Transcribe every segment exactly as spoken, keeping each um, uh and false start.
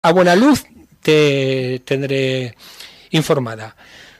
a buena luz te tendré informada.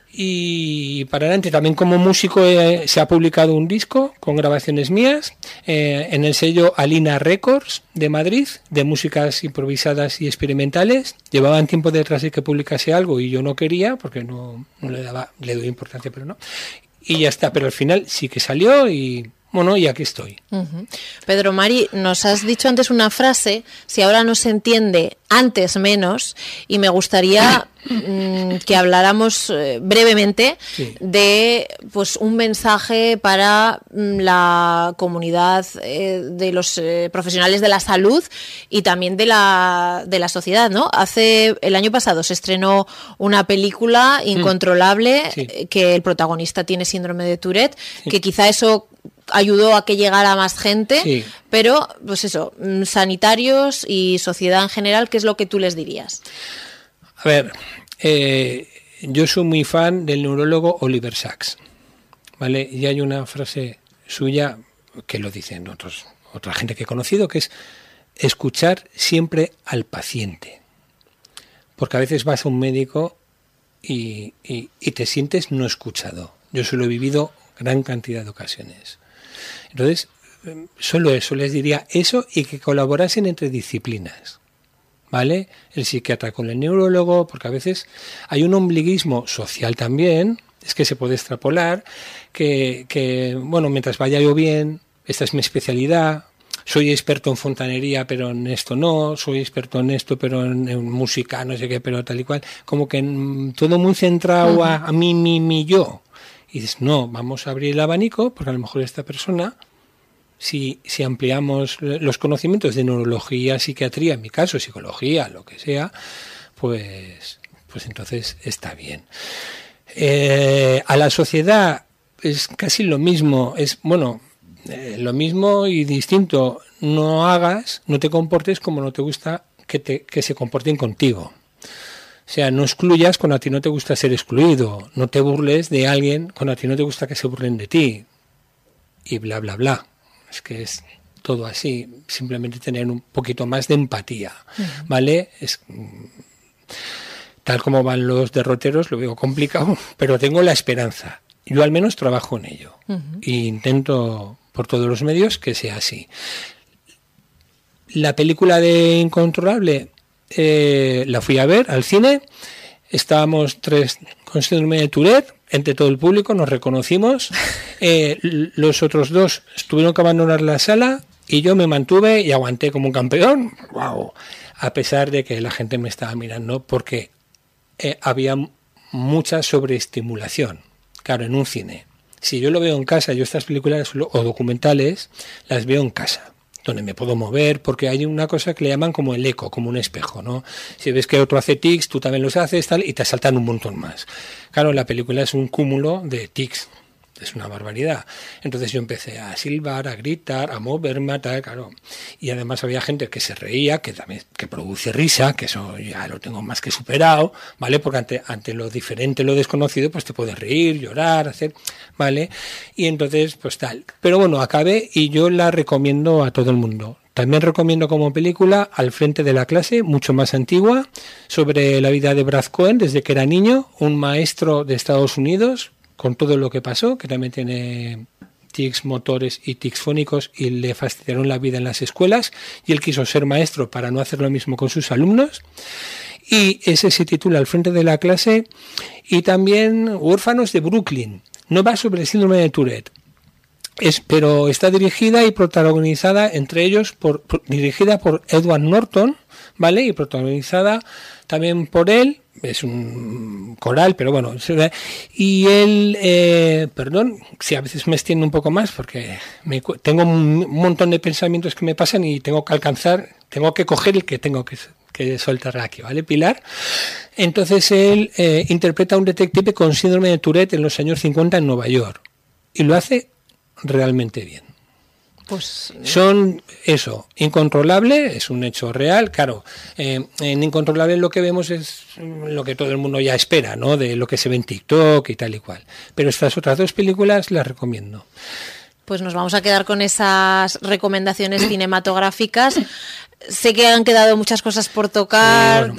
Y para adelante también como músico eh, se ha publicado un disco con grabaciones mías eh, en el sello Alina Records de Madrid, de músicas improvisadas y experimentales. Llevaban tiempo detrás de que publicase algo y yo no quería porque no, no le daba, le doy importancia, pero no. Y ya está, pero al final sí que salió y bueno, y aquí estoy. Uh-huh. Pedro Mari, nos has dicho antes una frase, si ahora no se entiende, antes menos, y me gustaría mm, que habláramos eh, brevemente sí. de pues un mensaje para mm, la comunidad eh, de los eh, profesionales de la salud y también de la de la sociedad, ¿no? Hace el año pasado se estrenó una película Incontrolable, sí. eh, que el protagonista tiene síndrome de Tourette, sí. que quizá eso ayudó a que llegara más gente, sí. pero pues eso, sanitarios y sociedad en general, ¿qué es lo que tú les dirías? A ver, eh, yo soy muy fan del neurólogo Oliver Sacks, ¿vale? Y hay una frase suya que lo dicen otros, otra gente que he conocido, que es escuchar siempre al paciente. Porque a veces vas a un médico y, y, y te sientes no escuchado. Yo eso lo he vivido gran cantidad de ocasiones. Entonces, solo eso, les diría eso y que colaborasen entre disciplinas, ¿vale? El psiquiatra con el neurólogo, porque a veces hay un ombliguismo social también, es que se puede extrapolar, que, que bueno, mientras vaya yo bien, esta es mi especialidad, soy experto en fontanería, pero en esto no, soy experto en esto, pero en, en música, no sé qué, pero tal y cual, como que en, todo muy centrado uh-huh. a, a mí, mí, mí, yo. Y dices, no, vamos a abrir el abanico, porque a lo mejor esta persona, si, si ampliamos los conocimientos de neurología, psiquiatría, en mi caso, psicología, lo que sea, pues, pues entonces está bien. Eh, a la sociedad es casi lo mismo, es bueno, eh, lo mismo y distinto. No hagas, no te comportes como no te gusta que, te, que se comporten contigo. O sea, no excluyas cuando a ti no te gusta ser excluido, no te burles de alguien cuando a ti no te gusta que se burlen de ti, y bla, bla, bla. Es que es todo así, simplemente tener un poquito más de empatía, uh-huh. ¿vale? Es, tal como van los derroteros, lo veo complicado, pero tengo la esperanza. Yo al menos trabajo en ello, uh-huh. e intento por todos los medios que sea así. La película de Incontrolable... Eh, la fui a ver al cine, estábamos tres con síndrome de Tourette, entre todo el público nos reconocimos, eh, los otros dos tuvieron que abandonar la sala y yo me mantuve y aguanté como un campeón, wow, a pesar de que la gente me estaba mirando porque eh, había mucha sobreestimulación, claro, en un cine. Si yo lo veo en casa, yo estas películas o documentales las veo en casa, donde me puedo mover, porque hay una cosa que le llaman como el eco, como un espejo, ¿no? Si ves que otro hace tics, tú también los haces, tal, y te saltan un montón más. Claro, la película es un cúmulo de tics, es una barbaridad. Entonces yo empecé a silbar, a gritar, a moverme, tal, claro. Y además había gente que se reía, que también que produce risa, que eso ya lo tengo más que superado, ¿vale? Porque ante, ante lo diferente, lo desconocido, pues te puedes reír, llorar, hacer, ¿vale? Y entonces, pues tal. Pero bueno, acabé y yo la recomiendo a todo el mundo. También recomiendo como película Al frente de la clase, mucho más antigua, sobre la vida de Brad Cohen desde que era niño, un maestro de Estados Unidos, con todo lo que pasó, que también tiene tics motores y tics fónicos y le fastidiaron la vida en las escuelas y él quiso ser maestro para no hacer lo mismo con sus alumnos. Y ese se titula Al frente de la clase. Y también Huérfanos de Brooklyn. No va sobre el síndrome de Tourette, es, pero está dirigida y protagonizada entre ellos, por, por dirigida por Edward Norton, ¿vale? Y protagonizada también por él. Es un coral, pero bueno, y él, eh, perdón, si a veces me extiendo un poco más porque me, tengo un montón de pensamientos que me pasan y tengo que alcanzar, tengo que coger el que tengo que, que soltar aquí, ¿vale, Pilar? Entonces él eh, interpreta a un detective con síndrome de Tourette en los años cincuenta en Nueva York y lo hace realmente bien. Pues, son eso, Incontrolable, es un hecho real, claro, eh, en Incontrolable lo que vemos es lo que todo el mundo ya espera, ¿no? De lo que se ve en TikTok y tal y cual, pero estas otras dos películas las recomiendo. Pues nos vamos a quedar con esas recomendaciones cinematográficas. sé que han quedado muchas cosas por tocar. Sí, bueno.